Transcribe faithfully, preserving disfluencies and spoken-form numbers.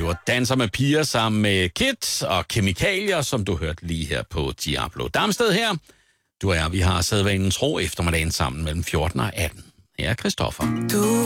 Det var Danser med piger sammen med Kit og Kemikalier, som du hørte lige her på Diablo. Damsted her. Du og jeg, vi har sædvanen tro eftermiddagen sammen mellem fjorten og atten. Her er Christoffer. Du